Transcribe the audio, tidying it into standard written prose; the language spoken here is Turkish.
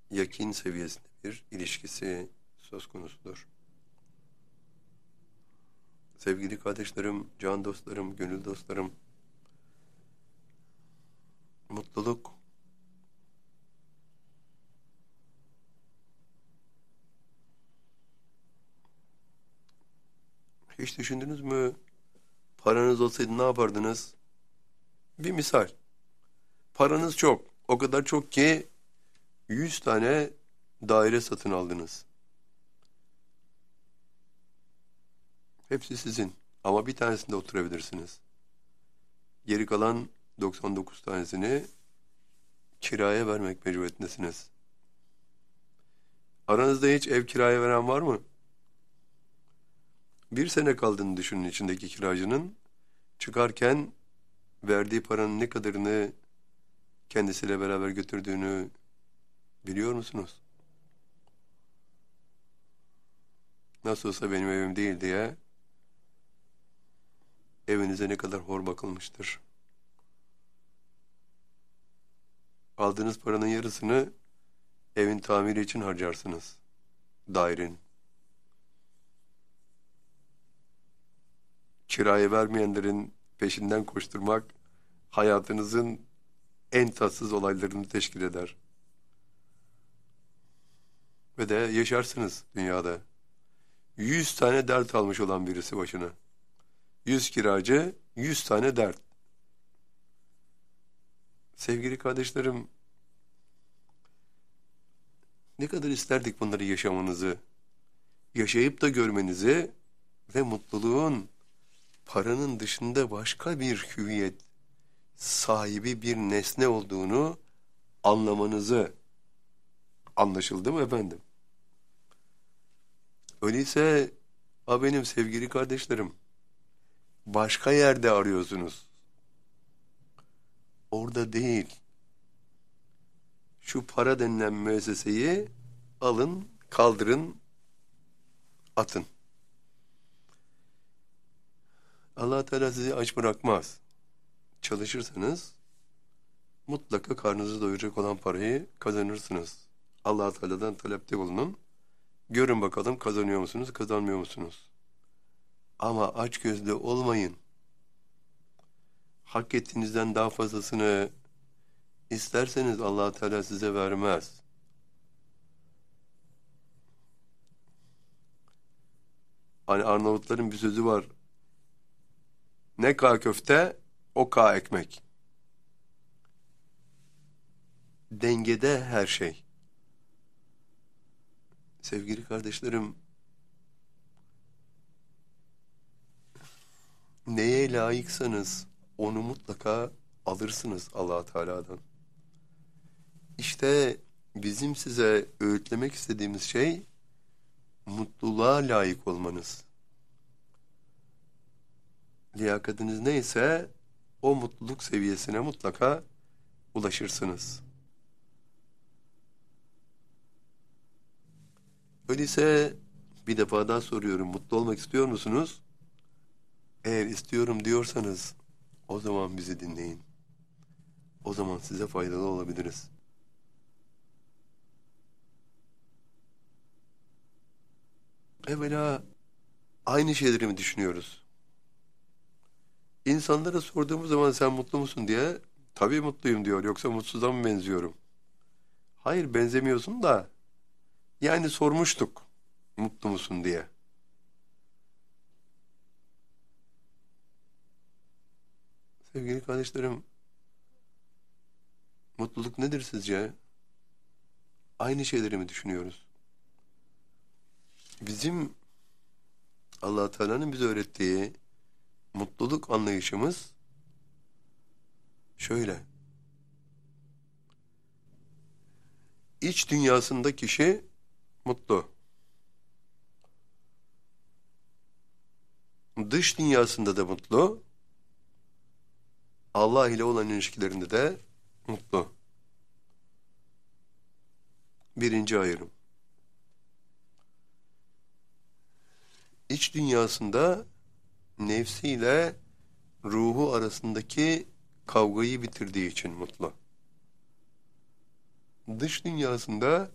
yakin seviyesinde bir ilişkisi söz konusudur. Sevgili kardeşlerim, can dostlarım, gönül dostlarım, mutluluk hiç düşündünüz mü? Paranız olsaydı ne yapardınız? Bir misal. Paranız çok. O kadar çok ki 100 tane daire satın aldınız. Hepsi sizin. Ama bir tanesinde oturabilirsiniz. Geri kalan 99 tanesini kiraya vermek mecburiyetindesiniz. Aranızda hiç ev kiraya veren var mı? Bir sene kaldığını düşünün içindeki kiracının. Çıkarken verdiği paranın ne kadarını kendisiyle beraber götürdüğünü biliyor musunuz? Nasıl olsa benim evim değil diye evinize ne kadar hor bakılmıştır. Aldığınız paranın yarısını evin tamiri için harcarsınız. Dairenin. Kiraya vermeyenlerin peşinden koşturmak hayatınızın en tatsız olaylarını teşkil eder. Ve de yaşarsınız dünyada. 100 tane dert almış olan birisi başına. 100 kiracı, 100 tane dert. Sevgili kardeşlerim, ne kadar isterdik bunları yaşamanızı, yaşayıp da görmenizi ve mutluluğun paranın dışında başka bir hüviyet sahibi bir nesne olduğunu anlamanızı. Anlaşıldı mı efendim? Öyleyse benim sevgili kardeşlerim, başka yerde arıyorsunuz. Orada değil. Şu para denilen müesseseyi alın, kaldırın, atın. Allah Teala sizi aç bırakmaz. Çalışırsanız mutlaka karnınızı doyuracak olan parayı kazanırsınız. Allah Teala'dan talepte bulunun. Görün bakalım kazanıyor musunuz, kazanmıyor musunuz? Ama açgözlü olmayın. Hak ettiğinizden daha fazlasını isterseniz Allah Teala size vermez. Hani Arnavutların bir sözü var. Ne ka köfte, o ka ekmek. Dengede her şey. Sevgili kardeşlerim, neye layıksanız onu mutlaka alırsınız Allah Teala'dan. İşte bizim size öğütlemek istediğimiz şey mutluluğa layık olmanız. Liyakatiniz neyse o mutluluk seviyesine mutlaka ulaşırsınız. Öyleyse bir defa daha soruyorum. Mutlu olmak istiyor musunuz? Eğer istiyorum diyorsanız o zaman bizi dinleyin. O zaman size faydalı olabiliriz. Evvela aynı şeyleri mi düşünüyoruz? İnsanlara sorduğumuz zaman sen mutlu musun diye tabii mutluyum diyor. Yoksa mutsuza mı benziyorum? Hayır benzemiyorsun da yani sormuştuk mutlu musun diye. Sevgili kardeşlerim, mutluluk nedir sizce? Aynı şeyleri mi düşünüyoruz? Bizim Allah Teala'nın bize öğrettiği mutluluk anlayışımız şöyle. İç dünyasında kişi mutlu. Dış dünyasında da mutlu. Allah ile olan ilişkilerinde de mutlu. Birinci ayrım. İç dünyasında nefsiyle ruhu arasındaki kavgayı bitirdiği için mutlu. Dış dünyasında